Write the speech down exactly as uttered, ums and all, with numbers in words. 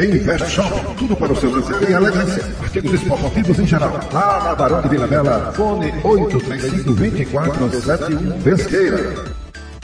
Invest Shop, tudo para o seu lazer e elegância. Artigos esportivos em geral. Lá na Barão de Vila Bela, fone oito três cinco, dois quatro sete um, Pesqueira.